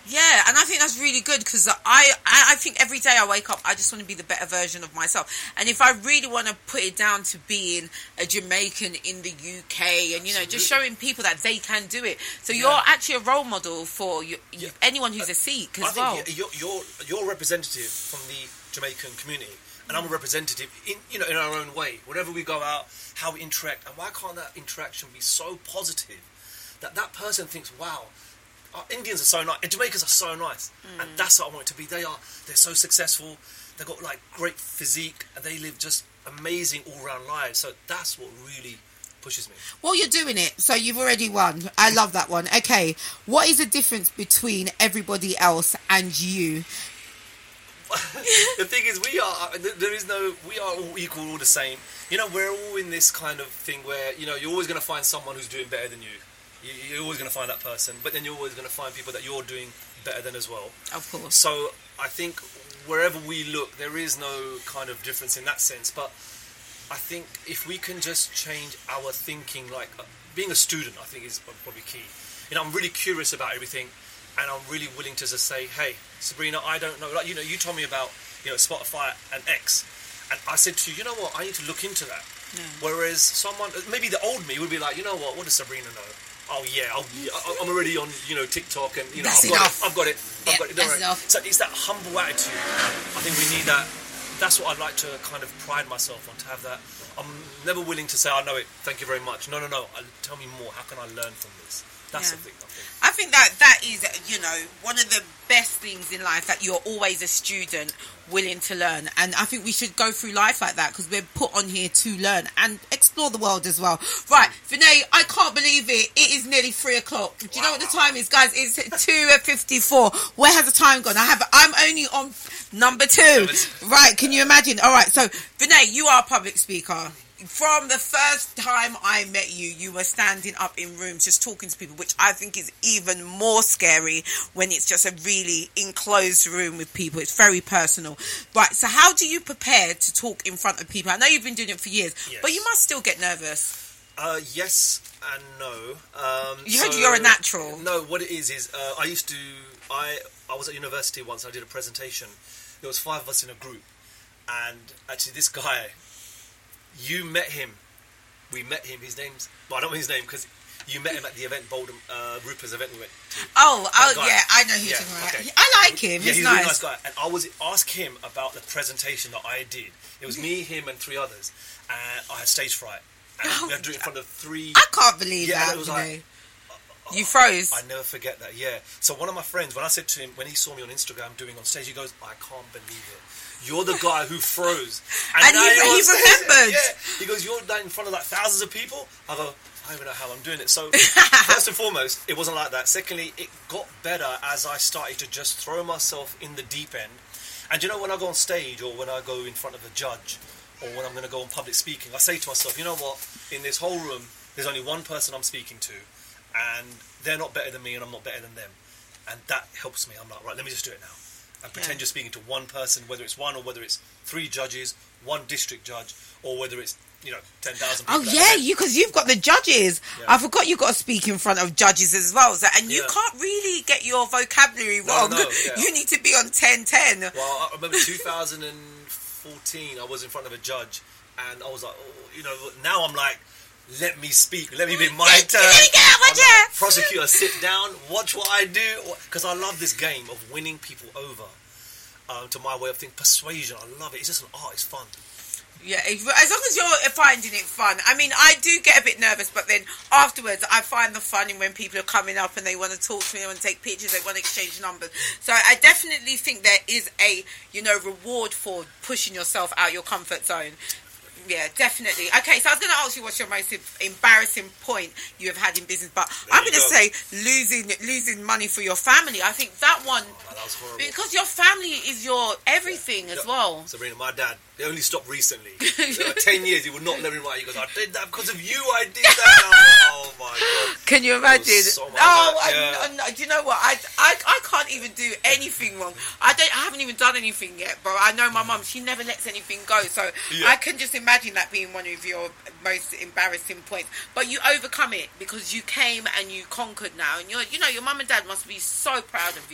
Yeah, and I think that's really good because I think every day I wake up, I just want to be the better version of myself. And if I really want to put it down to being a Jamaican in the UK and, just showing people that they can do it. So you're actually a role model for anyone who's a Sikh as well. You're a representative from the Jamaican community. And I'm a representative in our own way. Wherever we go out, how we interact. And why can't that interaction be so positive that person thinks, wow, Indians are so nice, and Jamaicans are so nice, and that's what I want it to be. They're so successful. They've got like great physique, and they live just amazing all-round lives. So that's what really pushes me. Well, you're doing it, so you've already won. I love that one. Okay, what is the difference between everybody else and you? The thing is, we are all equal, all the same. We're all in this kind of thing where you're always going to find someone who's doing better than you. You're always going to find that person, but then you're always going to find people that you're doing better than as well. Of course. So I think wherever we look, there is no kind of difference in that sense. But I think if we can just change our thinking, like being a student, I think is probably key. I'm really curious about everything, and I'm really willing to just say, hey, Sabrina, I don't know. Like, you told me about, Spotify and X, and I said to you, you know what, I need to look into that. Yeah. Whereas someone, maybe the old me would be like, you know what does Sabrina know? Oh yeah, I'm already on TikTok, and I've got it. That's enough. So it's that humble attitude. I think we need that. That's what I'd like to kind of pride myself on, to have that. I'm never willing to say I know it. Thank you very much. No. Tell me more. How can I learn from this? That's the thing. I think that is one of the best things in life, that you're always a student willing to learn. And I think we should go through life like that, because we're put on here to learn and explore the world as well. Right, Vinay, I can't believe it. It is nearly 3:00. Do you know what the time is, guys? It's 2:54. Where has the time gone? I'm only on number 2. Right, can you imagine? All right, so Vinay, you are a public speaker. From the first time I met you, you were standing up in rooms just talking to people, which I think is even more scary when it's just a really enclosed room with people. It's very personal. Right, so how do you prepare to talk in front of people? I know you've been doing it for years, but you must still get nervous. Yes and no. You're a natural. No, what it is I was at university once. I did a presentation. There was 5 of us in a group, and actually this guy, you met him. We met him. His name's... Well, I don't know his name because you met him at the event, Rupert's event we went to. Oh, yeah, I know who you're talking about. Okay. I like him. He's nice. a really nice guy. And I was asked him about the presentation that I did. It was me, him, and 3 others. And I had stage fright. And we had to do it in front of 3... I can't believe that. It was like... You froze. I never forget that, yeah. So one of my friends, when I said to him, when he saw me on Instagram doing on stage, he goes, I can't believe it. You're the guy who froze. And he remembered. Yeah. He goes, you're in front of like thousands of people? I go, I don't even know how I'm doing it. So first and foremost, it wasn't like that. Secondly, it got better as I started to just throw myself in the deep end. And when I go on stage, or when I go in front of a judge, or when I'm going to go on public speaking, I say to myself, you know what? In this whole room, there's only one person I'm speaking to, and they're not better than me, and I'm not better than them. And that helps me. I'm like, right, let me just do it now. And pretend you're speaking to one person, whether it's one or whether it's 3 judges, 1 district judge, or whether it's 10,000 people. Oh yeah, because you've got the judges. Yeah. I forgot you've got to speak in front of judges as well. So, and you can't really get your vocabulary wrong. No, you need to be on 10-10. Well, I remember 2014, I was in front of a judge, and I was like, now I'm like, let me speak. Let me be my turn. Let me get out my chair. Prosecutor, sit down. Watch what I do. Because I love this game of winning people over to my way of thinking. Persuasion. I love it. It's just an art. It's fun. Yeah, as long as you're finding it fun. I mean, I do get a bit nervous, but then afterwards I find the fun in when people are coming up and they want to talk to me, they want to take pictures, they want to exchange numbers. So I definitely think there is a, reward for pushing yourself out your comfort zone. Yeah, definitely. Okay, so I was going to ask you what's your most embarrassing point you have had in business, but I'm going to say losing money for your family. I think that one... Oh, that was horrible. Because your family is your everything as well. Sabrina, my dad, they only stopped recently. 10 years, he would not let me write. He goes, I did that because of you, I did that. Oh my God. Can you imagine? So do you know what? I can't even do anything wrong. I haven't even done anything yet, but I know my mum, she never lets anything go. So I can just imagine that being one of your most embarrassing points. But you overcome it because you came and you conquered now. And your mum and dad must be so proud of you.